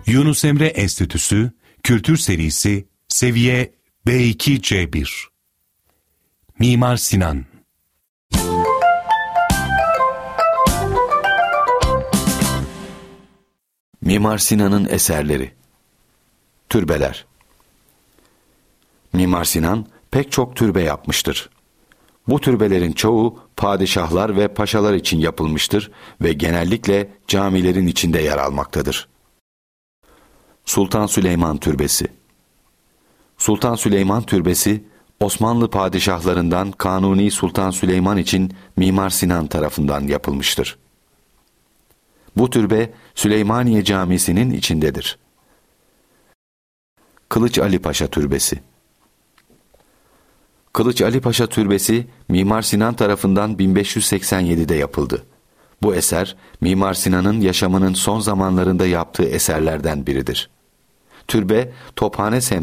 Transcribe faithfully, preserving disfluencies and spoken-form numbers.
Yunus Emre Enstitüsü Kültür Serisi Seviye B iki C bir. Mimar Sinan. Mimar Sinan'ın eserleri. Türbeler. Mimar Sinan pek çok türbe yapmıştır. Bu türbelerin çoğu padişahlar ve paşalar için yapılmıştır ve genellikle camilerin içinde yer almaktadır. Sultan Süleyman Türbesi. Sultan Süleyman Türbesi, Osmanlı padişahlarından Kanuni Sultan Süleyman için Mimar Sinan tarafından yapılmıştır. Bu türbe Süleymaniye Camisi'nin içindedir. Kılıç Ali Paşa Türbesi. Kılıç Ali Paşa Türbesi Mimar Sinan tarafından bin beş yüz seksen yedi'de yapıldı. Bu eser Mimar Sinan'ın yaşamının son zamanlarında yaptığı eserlerden biridir. Türbe Tophane semtinde